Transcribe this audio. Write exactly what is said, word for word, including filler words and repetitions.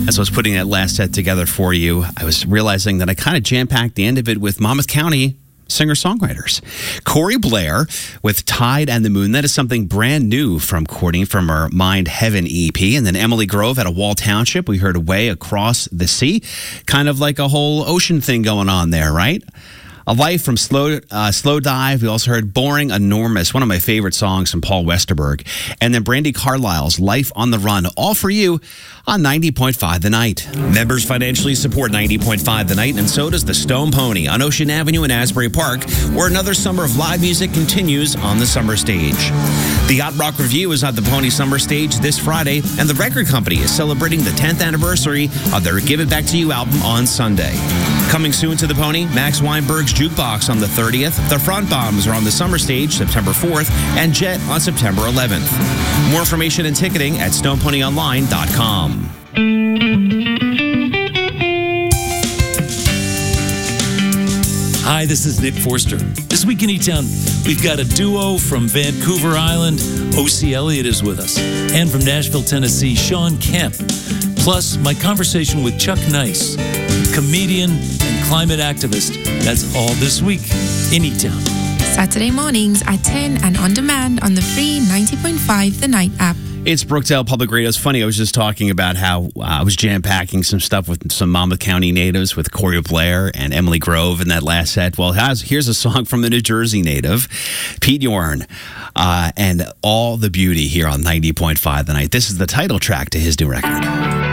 As I was putting that last set together for you, I was realizing that I kind of jam-packed the end of it with Monmouth County singer-songwriters. Corey Blair with Tide and the Moon. That is something brand new from Courtney from her Mind Heaven E P. And then Emily Grove out of Wall Township. We heard Away Across the Sea. Kind of like a whole ocean thing going on there, right? A Life from Slow uh, Slow Dive. We also heard Boring Enormous, one of my favorite songs from Paul Westerberg. And then Brandy Carlisle's Life on the Run, all for you on ninety point five The Night. Members financially support ninety point five The Night, and so does the Stone Pony on Ocean Avenue in Asbury Park, where another summer of live music continues on the summer stage. The Yacht Rock Review is at the Pony Summer Stage this Friday, and the record company is celebrating the tenth anniversary of their Give It Back to You album on Sunday. Coming soon to the Pony, Max Weinberg's Jukebox on the thirtieth. The Front Bombs are on the summer stage September fourth, and Jet on September eleventh. More information and ticketing at stone pony online dot com. Hi, this is Nick Forster. This week in E-Town, we've got a duo from Vancouver Island. O C Elliott is with us. And from Nashville, Tennessee, Sean Kemp. Plus, my conversation with Chuck Nice, comedian and climate activist. That's all this week in E-Town. Saturday mornings at ten and on demand on the free ninety point five The Night app. It's Brookdale Public Radio. It's funny, I was just talking about how uh, I was jam-packing some stuff with some Monmouth County natives with Corey Blair and Emily Grove in that last set. Well, has, here's a song from the New Jersey native, Pete Yorn, uh, and All the Beauty here on ninety point five The Night. This is the title track to his new record.